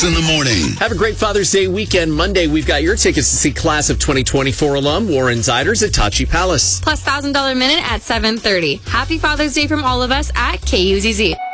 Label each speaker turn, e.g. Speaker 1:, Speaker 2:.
Speaker 1: In the morning.
Speaker 2: Have a great Father's Day weekend. Monday, we've got your tickets to see Class of 2024 alum Warren Ziders at Tachi Palace.
Speaker 3: Plus $1,000 minute at 7:30. Happy Father's Day from all of us at KUZZ.